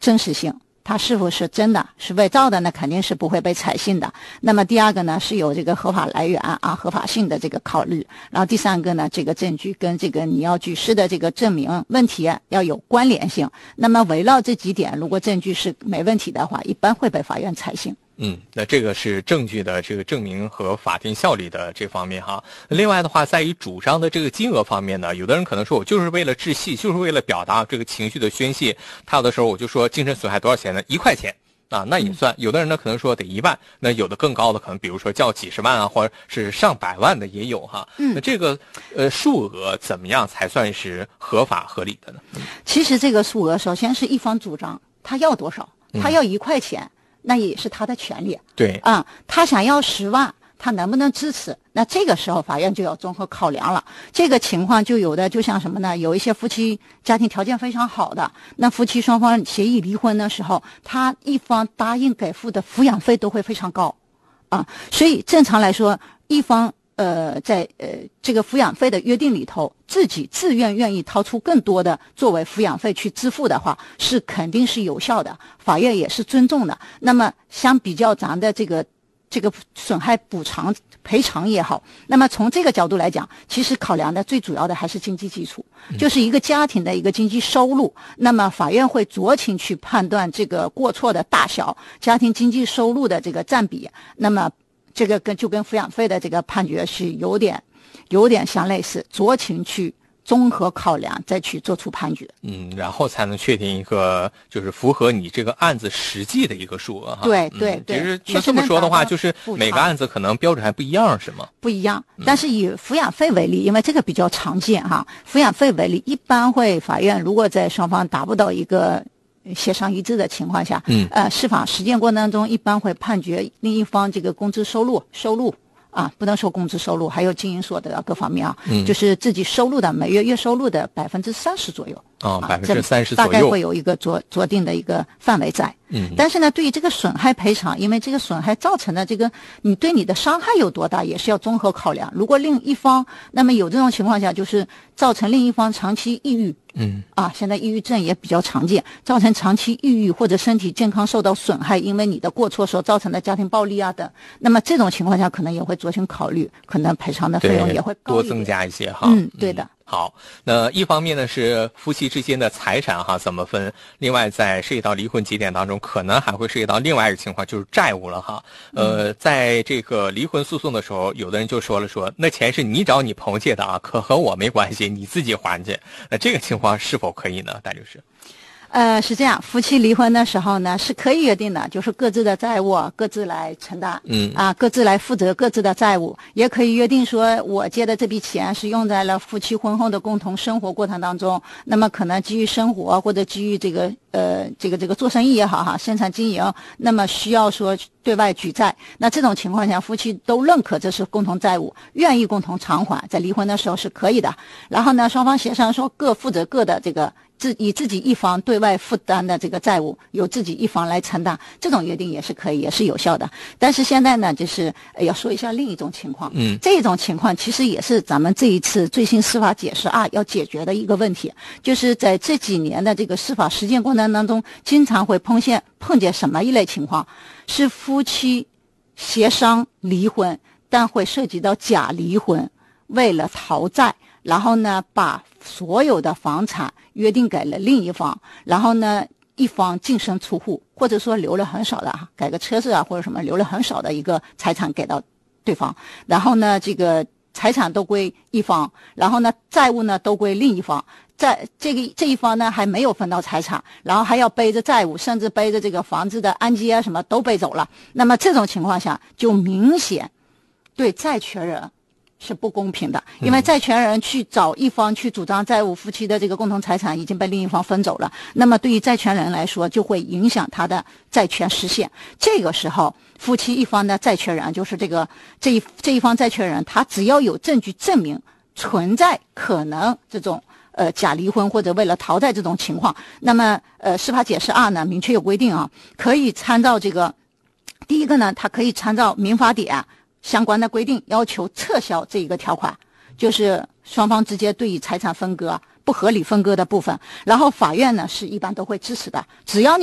真实性。它是否是真的是伪造的呢？肯定是不会被采信的。那么第二个呢，是有这个合法来源啊、合法性的这个考虑。然后第三个呢，这个证据跟这个你要举示的这个证明问题要有关联性。那么围绕这几点，如果证据是没问题的话，一般会被法院采信。 那这个是证据的这个证明和法定效力的这方面哈。另外的话，在于主张的这个金额方面呢，有的人可能说我就是为了治戏，就是为了表达这个情绪的宣泄，他有的时候我就说精神损害多少钱呢？1块钱啊，那也算。有的人呢可能说得1万，那有的更高的可能比如说叫几十万啊，或者是上百万的也有哈。那这个数额怎么样才算是合法合理的呢？ 其实这个数额首先是一方主张，他要多少？他要1块钱。那也是他的权利。 对他想要10万，他能不能支持？那这个时候法院就要综合考量了。这个情况就有的就像什么呢？有一些夫妻家庭条件非常好的，那夫妻双方协议离婚的时候，他一方答应给付的抚养费都会非常高所以正常来说，一方在这个抚养费的约定里头，自己愿意掏出更多的作为抚养费去支付的话，是肯定是有效的，法院也是尊重的。那么相比较咱的这个损害补偿赔偿也好，那么从这个角度来讲，其实考量的最主要的还是经济基础，就是一个家庭的一个经济收入。那么法院会酌情去判断这个过错的大小，家庭经济收入的这个占比。那么这个就跟抚养费的这个判决是有点相类似，酌情去综合考量再去做出判决。 然后才能确定一个就是符合你这个案子实际的一个数额哈。 对， 其实那这么说的话，就是每个案子可能标准还不一样是吗？ 不一样，但是以抚养费为例，因为这个比较常见哈，抚养费为例，一般会法院如果在双方达不到一个协商一致的情况下，司法实践过程当中一般会判决另一方这个工资收入不能说工资收入，还有经营所得各方面就是自己收入的每月收入的30%左右 30%左右， 大概会有一个酌定的一个范围在。但是呢，对于这个损害赔偿，因为这个损害造成的这个你对你的伤害有多大，也是要综合考量。如果另一方那么有这种情况下，就是造成另一方长期抑郁，现在抑郁症也比较常见，造成长期抑郁或者身体健康受到损害，因为你的过错所造成的家庭暴力等，那么这种情况下可能也会酌情考虑，可能赔偿的费用也会高一点， 多增加一些哈。 对的。 好，那一方面呢是夫妻之间的财产怎么分，另外在涉及到离婚节点当中，可能还会涉及到另外一个情况，就是债务了哈。在这个离婚诉讼的时候，有的人就说那钱是你找你朋友借的可和我没关系，你自己还去。那这个情况是否可以呢，戴律师？ 是这样，夫妻离婚的时候呢，是可以约定的，就是各自的债务各自来承担，各自来负责各自的债务，也可以约定说，我借的这笔钱是用在了夫妻婚后的共同生活过程当中，那么可能基于生活或者基于这个做生意也好生产经营，那么需要说对外举债，那这种情况下，夫妻都认可这是共同债务，愿意共同偿还，在离婚的时候是可以的。然后呢，双方协商说各负责各的这个。以自己一方对外负担的这个债务由自己一方来承担，这种约定也是可以，也是有效的。但是现在呢，就是要说一下另一种情况，这种情况其实也是咱们这一次最新司法解释2要解决的一个问题，就是在这几年的这个司法实践过程当中，经常会碰见什么一类情况，是夫妻协商离婚，但会涉及到假离婚，为了逃债，然后呢把所有的房产约定给了另一方，然后呢一方净身出户，或者说留了很少的改个车子或者什么，留了很少的一个财产给到对方，然后呢这个财产都归一方，然后呢债务呢都归另一方，在这一方呢还没有分到财产，然后还要背着债务，甚至背着这个房子的按揭什么都背走了。那么这种情况下就明显对债权人是不公平的，因为债权人去找一方去主张债务，夫妻的这个共同财产已经被另一方分走了，那么对于债权人来说就会影响他的债权实现。这个时候夫妻一方的债权人，就是这一方债权人，他只要有证据证明存在可能这种假离婚或者为了逃债这种情况，那么司法解释2呢明确有规定可以参照这个，第一个呢，它可以参照民法典相关的规定，要求撤销这一个条款，就是双方之间对于财产分割不合理分割的部分，然后法院呢是一般都会支持的，只要你